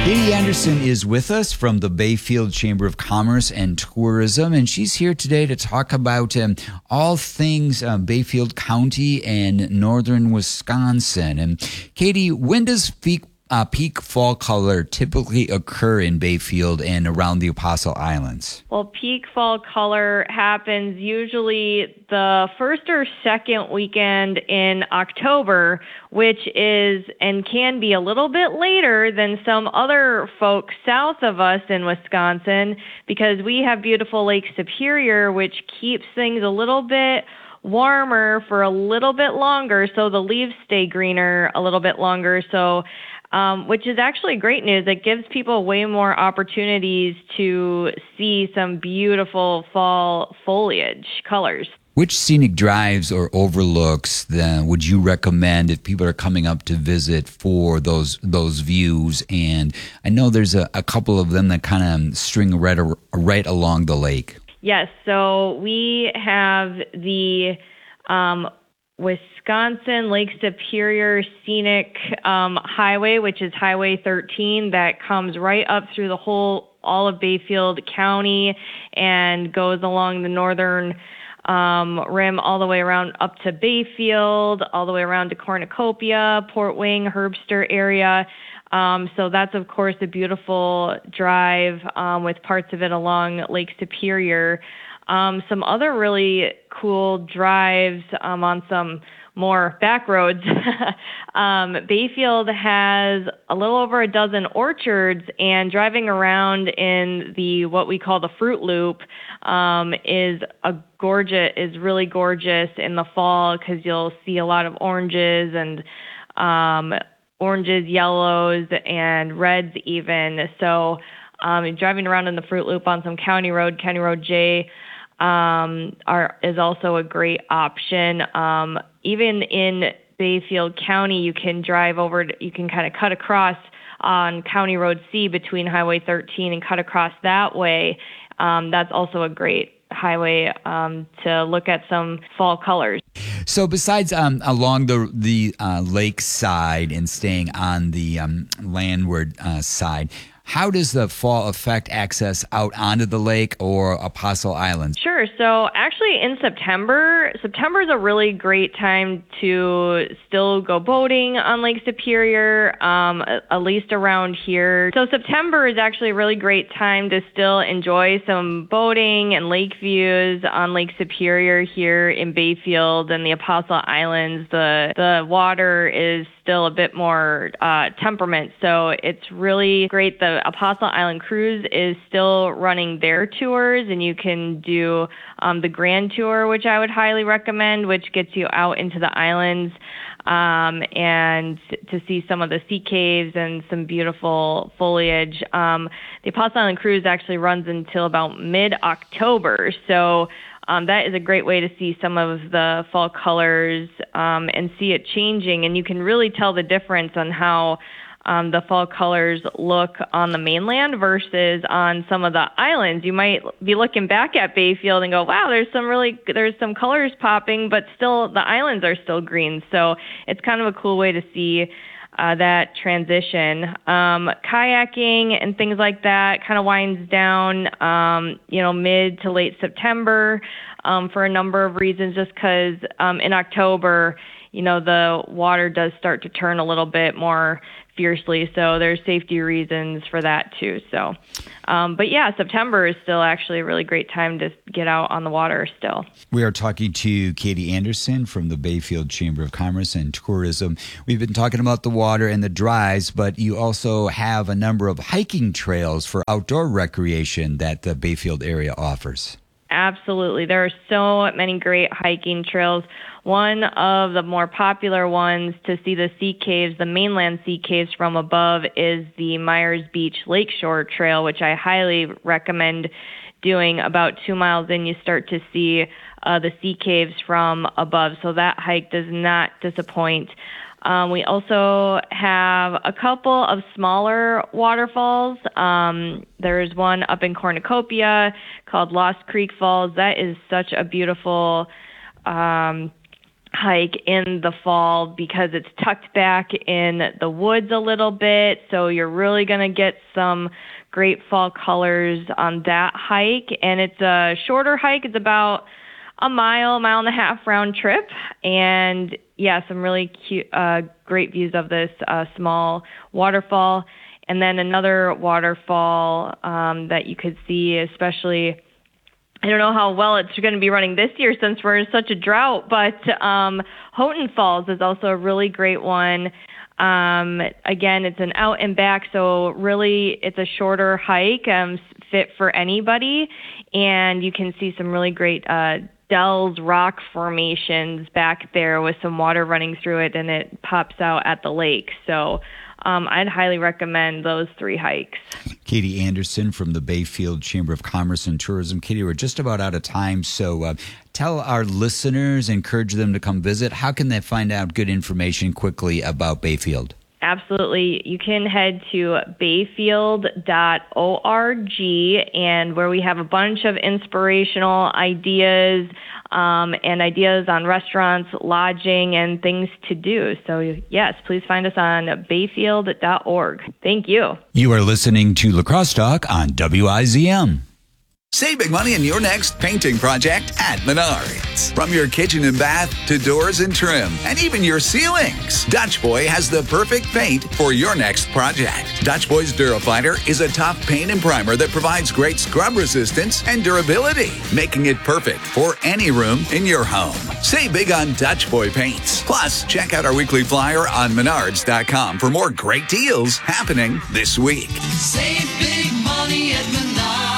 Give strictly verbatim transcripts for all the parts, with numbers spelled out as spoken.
Katie Anderson is with us from the Bayfield Chamber of Commerce and Tourism, and she's here today to talk about um, all things um, Bayfield County and northern Wisconsin. And Katie, when does peak, uh, peak fall color typically occur in Bayfield and around the Apostle Islands? Well, peak fall color happens usually the first or second weekend in October, which is and can be a little bit later than some other folks south of us in Wisconsin, because we have beautiful Lake Superior, which keeps things a little bit warmer for a little bit longer, so the leaves stay greener a little bit longer. So Um, which is actually great news. It gives people way more opportunities to see some beautiful fall foliage colors. Which scenic drives or overlooks then would you recommend if people are coming up to visit for those those views? And I know there's a, a couple of them that kind of string right, right along the lake. Yes, so we have the um, Wisconsin Lake Superior Scenic um, Highway, which is Highway thirteen, that comes right up through the whole, all of Bayfield County and goes along the northern um, rim all the way around up to Bayfield, all the way around to Cornucopia, Port Wing, Herbster area. Um, so that's, of course, a beautiful drive um, with parts of it along Lake Superior. Um, some other really cool drives um, on some more back roads. um, Bayfield has a little over a dozen orchards, and driving around in the what we call the Fruit Loop um, is a gorgeous, is really gorgeous in the fall, because you'll see a lot of oranges and um, oranges, yellows, and reds even. So um, driving around in the Fruit Loop on some county road, County Road J, Um, are, is also a great option. Um, even in Bayfield County, you can drive over, to, you can kind of cut across on County Road C between Highway thirteen and cut across that way. Um, that's also a great highway um, to look at some fall colors. So besides um, along the the uh, lake side and staying on the um, landward uh, side, how does the fall affect access out onto the lake or Apostle Islands? Sure. So actually in September, September is a really great time to still go boating on Lake Superior, um, at least around here. So September is actually a really great time to still enjoy some boating and lake views on Lake Superior here in Bayfield and the Apostle Islands. The, the water is still a bit more uh, temperament, so it's really great. The Apostle Island Cruise is still running their tours, and you can do um, the Grand Tour, which I would highly recommend, which gets you out into the islands um, and to see some of the sea caves and some beautiful foliage. Um, the Apostle Island Cruise actually runs until about mid-October, so Um, that is a great way to see some of the fall colors um, and see it changing. And you can really tell the difference on how um, the fall colors look on the mainland versus on some of the islands. You might be looking back at Bayfield and go, wow, there's some really, there's some colors popping, but still the islands are still green. So it's kind of a cool way to see Uh, that transition. Um, kayaking and things like that kind of winds down, um, you know, mid to late September um, for a number of reasons, just because um, in October, you know, the water does start to turn a little bit more fiercely. So there's safety reasons for that too. So, um, but yeah, September is still actually a really great time to get out on the water still. We are talking to Katie Anderson from the Bayfield Chamber of Commerce and Tourism. We've been talking about the water and the drives, but you also have a number of hiking trails for outdoor recreation that the Bayfield area offers. Absolutely. There are so many great hiking trails. One of the more popular ones to see the sea caves, the mainland sea caves from above, is the Myers Beach Lakeshore Trail, which I highly recommend doing. About two miles in, you start to see uh, the sea caves from above. So that hike does not disappoint. Um, we also have a couple of smaller waterfalls. Um, there's one up in Cornucopia called Lost Creek Falls. That is such a beautiful um, hike in the fall because it's tucked back in the woods a little bit. So you're really going to get some great fall colors on that hike. And it's a shorter hike. It's about a mile, mile and a half round trip. And yeah, some really cute, uh, great views of this uh, small waterfall. And then another waterfall um, that you could see, especially, I don't know how well it's going to be running this year since we're in such a drought, but um, Houghton Falls is also a really great one. Um, again, it's an out and back, so really it's a shorter hike, um, fit for anybody, and you can see some really great uh, dells, rock formations back there with some water running through it, and it pops out at the lake. So um, I'd highly recommend those three hikes. Katie Anderson from the Bayfield Chamber of Commerce and Tourism. Katie, we're just about out of time, so uh, tell our listeners, encourage them to come visit. How can they find out good information quickly about Bayfield? Absolutely. You can head to bayfield dot org, and where we have a bunch of inspirational ideas um, and ideas on restaurants, lodging, and things to do. So yes, please find us on bayfield dot org. Thank you. You are listening to La Crosse Talk on W I Z M. Save big money in your next painting project at Menards. From your kitchen and bath to doors and trim, and even your ceilings, Dutch Boy has the perfect paint for your next project. Dutch Boy's Durafighter is a tough paint and primer that provides great scrub resistance and durability, making it perfect for any room in your home. Save big on Dutch Boy paints. Plus, check out our weekly flyer on menards dot com for more great deals happening this week. Save big money at Menards.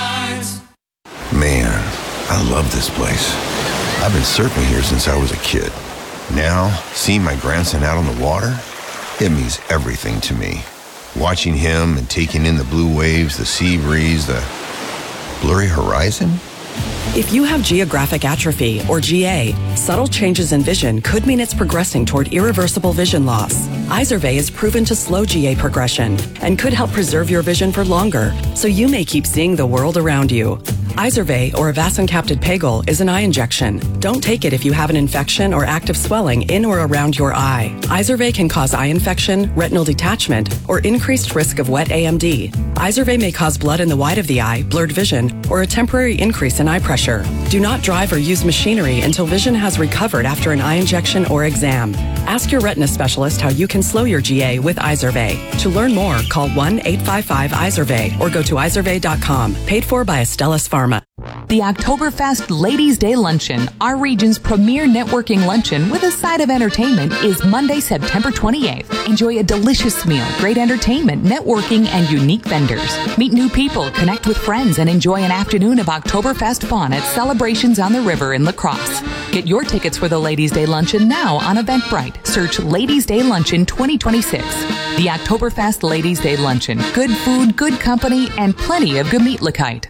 Man, I love this place. I've been surfing here since I was a kid. Now, seeing my grandson out on the water, it means everything to me. Watching him and taking in the blue waves, the sea breeze, the blurry horizon. If you have geographic atrophy, or G A, subtle changes in vision could mean it's progressing toward irreversible vision loss. Izervay is proven to slow G A progression and could help preserve your vision for longer, so you may keep seeing the world around you. Izervay, or avacincaptad pegol, is an eye injection. Don't take it if you have an infection or active swelling in or around your eye. Izervay can cause eye infection, retinal detachment, or increased risk of wet A M D. Izervay may cause blood in the white of the eye, blurred vision, or a temporary increase in eye pressure. Do not drive or use machinery until vision has recovered after an eye injection or exam. Ask your retina specialist how you can slow your G A with Izervay. To learn more, call one eight five five Izervay or go to izervay dot com. Paid for by Astellas Pharma. The Oktoberfest Ladies' Day Luncheon, our region's premier networking luncheon with a side of entertainment, is Monday, September twenty-eighth. Enjoy a delicious meal, great entertainment, networking, and unique vendors. Meet new people, connect with friends, and enjoy an afternoon of Oktoberfest fun at Celebrations on the River in La Crosse. Get your tickets for the Ladies' Day Luncheon now on Eventbrite. Search Ladies' Day Luncheon twenty twenty-six. The Oktoberfest Ladies' Day Luncheon. Good food, good company, and plenty of Gemütlichkeit.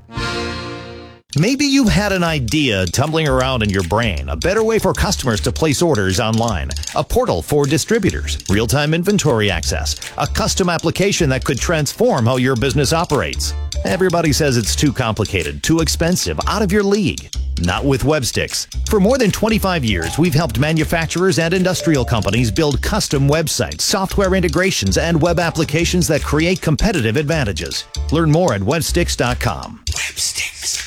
Maybe you've had an idea tumbling around in your brain, a better way for customers to place orders online, a portal for distributors, real-time inventory access, a custom application that could transform how your business operates. Everybody says it's too complicated, too expensive, out of your league. Not with Webstix. For more than twenty-five years, we've helped manufacturers and industrial companies build custom websites, software integrations, and web applications that create competitive advantages. Learn more at webstix dot com. Webstix.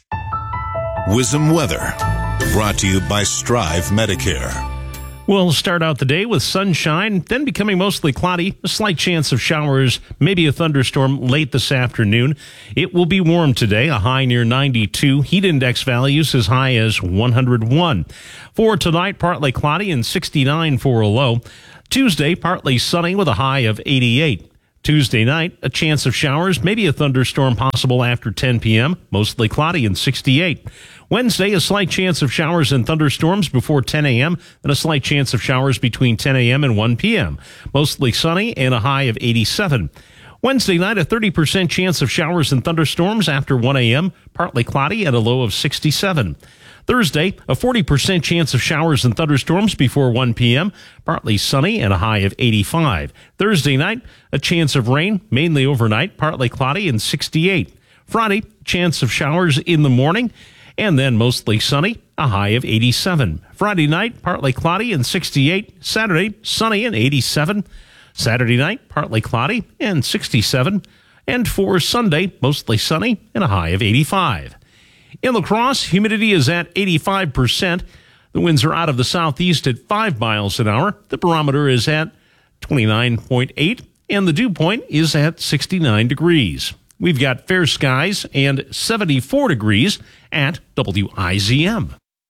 Wisdom Weather, brought to you by Strive Medicare. We'll start out the day with sunshine, then becoming mostly cloudy, a slight chance of showers, maybe a thunderstorm late this afternoon. It will be warm today, a high near ninety-two, heat index values as high as one hundred one. For tonight, partly cloudy and sixty-nine for a low. Tuesday, partly sunny with a high of eighty-eight. Tuesday night, a chance of showers, maybe a thunderstorm possible after ten p.m., mostly cloudy and sixty-eight. Wednesday, a slight chance of showers and thunderstorms before ten a.m., and a slight chance of showers between ten a.m. and one p.m., mostly sunny and a high of eighty-seven. Wednesday night, a thirty percent chance of showers and thunderstorms after one a.m., partly cloudy and a low of sixty-seven. Thursday, a forty percent chance of showers and thunderstorms before one p.m., partly sunny and a high of eighty-five. Thursday night, a chance of rain, mainly overnight, partly cloudy and sixty-eight. Friday, chance of showers in the morning, and then mostly sunny a high of eighty-seven. Friday night, partly cloudy and sixty-eight. Saturday, sunny and eighty-seven. Saturday night, partly cloudy and sixty-seven. And for Sunday, mostly sunny and a high of eighty-five. In La Crosse, humidity is at eighty-five percent. The winds are out of the southeast at five miles an hour. The barometer is at twenty-nine point eight, and the dew point is at sixty-nine degrees. We've got fair skies and seventy-four degrees at W I Z M.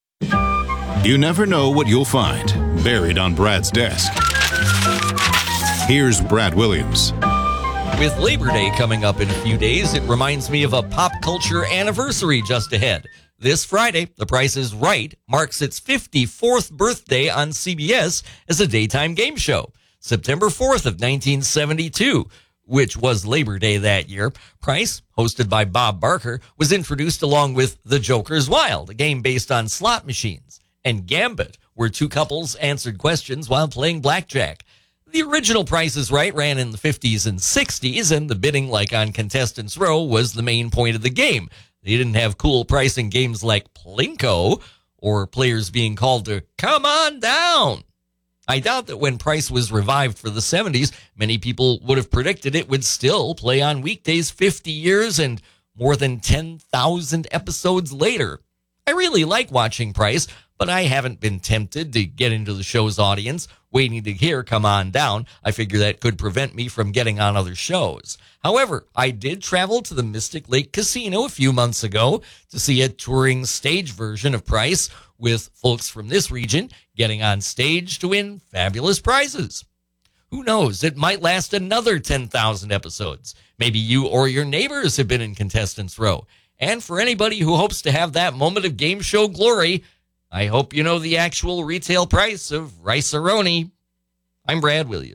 You never know what you'll find buried on Brad's desk. Here's Brad Williams. With Labor Day coming up in a few days, it reminds me of a pop culture anniversary just ahead. This Friday, The Price is Right marks its fifty-fourth birthday on C B S as a daytime game show. September fourth of nineteen seventy-two, which was Labor Day that year, Price, hosted by Bob Barker, was introduced along with The Joker's Wild, a game based on slot machines, and Gambit, where two couples answered questions while playing blackjack. The original Price is Right ran in the fifties and sixties, and the bidding, like on Contestants Row, was the main point of the game. They didn't have cool pricing games like Plinko, or players being called to come on down. I doubt that when Price was revived for the seventies, many people would have predicted it would still play on weekdays fifty years and more than ten thousand episodes later. I really like watching Price, but I haven't been tempted to get into the show's audience, waiting to hear Come On Down. I figure that could prevent me from getting on other shows. However, I did travel to the Mystic Lake Casino a few months ago to see a touring stage version of Price, with folks from this region getting on stage to win fabulous prizes. Who knows? It might last another ten thousand episodes. Maybe you or your neighbors have been in Contestants Row. And for anybody who hopes to have that moment of game show glory, I hope you know the actual retail price of Rice-A-Roni. I'm Brad Williams.